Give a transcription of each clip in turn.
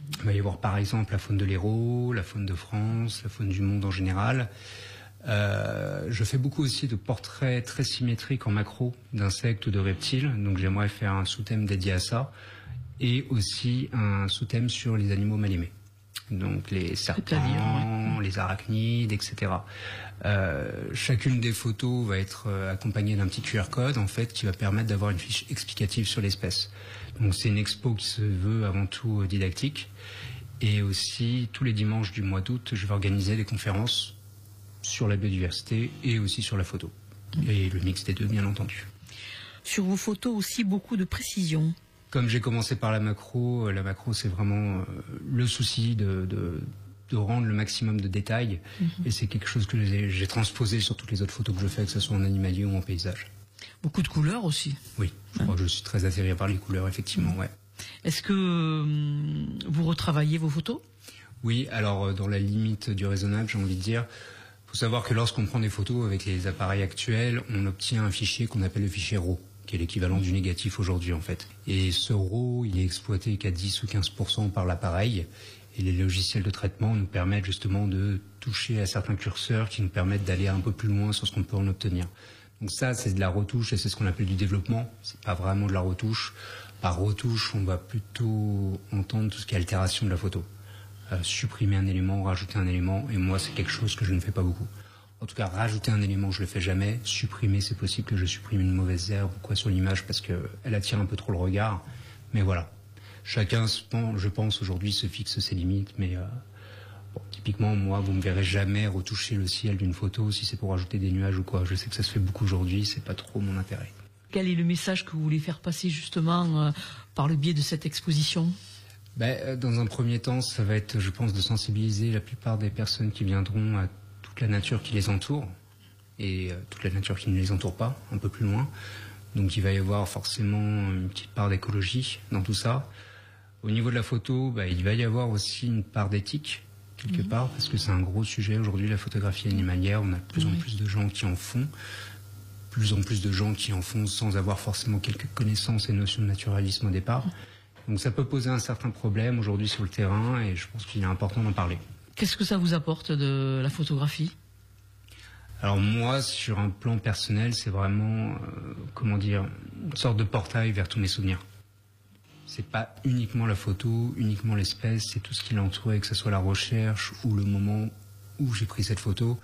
Il va y avoir par exemple la faune de l'Hérault, la faune de France, la faune du monde en général. Je fais beaucoup aussi de portraits très symétriques en macro d'insectes ou de reptiles, donc j'aimerais faire un sous-thème dédié à ça, et aussi un sous-thème sur les animaux mal aimés. Donc les serpents, les arachnides, etc. Chacune des photos va être accompagnée d'un petit QR code en fait qui va permettre d'avoir une fiche explicative sur l'espèce. Donc c'est une expo qui se veut avant tout didactique. Et aussi tous les dimanches du mois d'août, je vais organiser des conférences sur la biodiversité et aussi sur la photo. Et le mix des deux, bien entendu. Sur vos photos aussi, beaucoup de précision. Comme j'ai commencé par la macro c'est vraiment le souci de rendre le maximum de détails. Et c'est quelque chose que j'ai transposé sur toutes les autres photos que je fais, que ce soit en animalier ou en paysage. Beaucoup de couleurs aussi. Oui, je crois que je suis très attiré par les couleurs, effectivement, ouais. Est-ce que vous retravaillez vos photos? Oui, alors dans la limite du raisonnable, j'ai envie de dire. Il faut savoir que lorsqu'on prend des photos avec les appareils actuels, on obtient un fichier qu'on appelle le fichier RAW, qui est l'équivalent du négatif aujourd'hui en fait. Et ce RAW, il est exploité qu'à 10 ou 15% par l'appareil. Et les logiciels de traitement nous permettent justement de toucher à certains curseurs qui nous permettent d'aller un peu plus loin sur ce qu'on peut en obtenir. Donc ça, c'est de la retouche et c'est ce qu'on appelle du développement. C'est pas vraiment de la retouche. Par retouche, on va plutôt entendre tout ce qui est altération de la photo. Supprimer un élément, rajouter un élément, et moi, c'est quelque chose que je ne fais pas beaucoup. En tout cas, rajouter un élément, je le fais jamais. Supprimer, c'est possible que je supprime une mauvaise herbe ou quoi sur l'image parce que elle attire un peu trop le regard. Mais voilà. Chacun, je pense, aujourd'hui, se fixe ses limites, mais bon, typiquement, moi, vous me verrez jamais retoucher le ciel d'une photo si c'est pour rajouter des nuages ou quoi. Je sais que ça se fait beaucoup aujourd'hui, c'est pas trop mon intérêt. Quel est le message que vous voulez faire passer justement par le biais de cette exposition? Dans un premier temps, ça va être, je pense, de sensibiliser la plupart des personnes qui viendront à toute la nature qui les entoure et toute la nature qui ne les entoure pas, un peu plus loin. Donc il va y avoir forcément une petite part d'écologie dans tout ça. Au niveau de la photo, il va y avoir aussi une part d'éthique, quelque part, parce que c'est un gros sujet aujourd'hui, la photographie animalière. On a de plus en plus de gens qui en font, plus en plus de gens qui en font sans avoir forcément quelques connaissances et notions de naturalisme au départ. Donc ça peut poser un certain problème aujourd'hui sur le terrain et je pense qu'il est important d'en parler. Qu'est-ce que ça vous apporte de la photographie? Alors moi, sur un plan personnel, c'est vraiment, une sorte de portail vers tous mes souvenirs. C'est pas uniquement la photo, uniquement l'espèce, c'est tout ce qui l'entourait, que ce soit la recherche ou le moment où j'ai pris cette photo.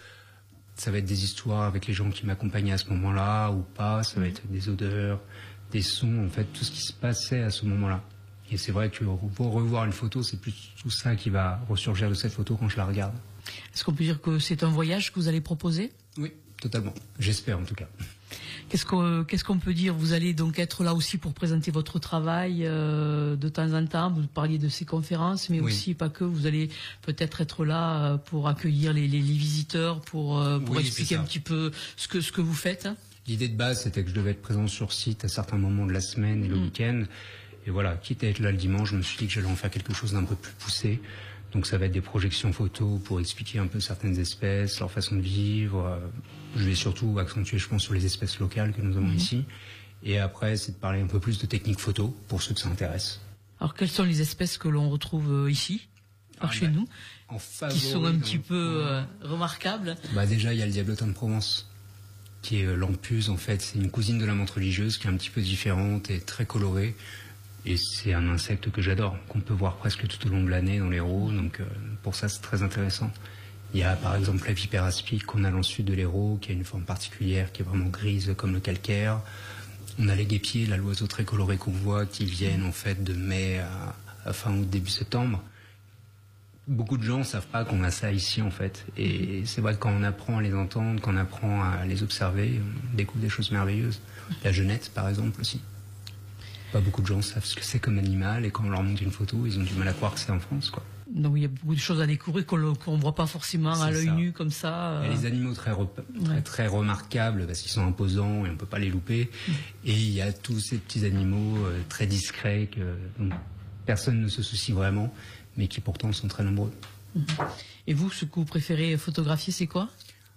Ça va être des histoires avec les gens qui m'accompagnaient à ce moment-là ou pas, ça va être des odeurs, des sons, en fait, tout ce qui se passait à ce moment-là. Et c'est vrai que pour revoir une photo, c'est plus tout ça qui va ressurgir de cette photo quand je la regarde. Est-ce qu'on peut dire que c'est un voyage que vous allez proposer? Oui, totalement. J'espère en tout cas. Qu'est-ce qu'on peut dire? Vous allez donc être là aussi pour présenter votre travail de temps en temps. Vous parliez de ces conférences, mais aussi pas que. Vous allez peut-être être là pour accueillir les visiteurs, pour expliquer un petit peu ce que vous faites. L'idée de base, c'était que je devais être présent sur site à certains moments de la semaine et le week-end. Et voilà, quitte à être là le dimanche, je me suis dit que j'allais en faire quelque chose d'un peu plus poussé. Donc ça va être des projections photos pour expliquer un peu certaines espèces, leur façon de vivre. Je vais surtout accentuer, je pense, sur les espèces locales que nous avons ici. Et après, c'est de parler un peu plus de techniques photo pour ceux que ça intéresse. Alors quelles sont les espèces que l'on retrouve ici, chez nous, qui sont un petit peu remarquables? Déjà, il y a le diablotin de Provence, qui est l'ampuse en fait. C'est une cousine de la menthe religieuse qui est un petit peu différente et très colorée. Et c'est un insecte que j'adore, qu'on peut voir presque tout au long de l'année dans l'Hérault, donc pour ça c'est très intéressant. Il y a par exemple la vipère aspic qu'on a dans le sud de l'Hérault, qui a une forme particulière, qui est vraiment grise comme le calcaire. On a les guêpiers, là l'oiseau très coloré qu'on voit, qui viennent en fait de mai à fin août, début septembre. Beaucoup de gens ne savent pas qu'on a ça ici en fait. Et c'est vrai que quand on apprend à les entendre, quand on apprend à les observer, on découvre des choses merveilleuses. La genette par exemple aussi. Pas beaucoup de gens savent ce que c'est comme animal et quand on leur montre une photo, ils ont du mal à croire que c'est en France, quoi. Donc il y a beaucoup de choses à découvrir qu'on voit pas forcément à l'œil nu comme ça. Il y a les animaux très remarquables parce qu'ils sont imposants et on peut pas les louper. Et il y a tous ces petits animaux très discrets dont personne ne se soucie vraiment, mais qui pourtant sont très nombreux. Et vous, ce que vous préférez photographier, c'est quoi?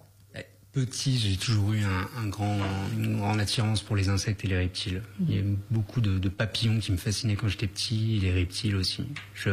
Petit, j'ai toujours eu une grande attirance pour les insectes et les reptiles. Il y a beaucoup de papillons qui me fascinaient quand j'étais petit, et les reptiles aussi.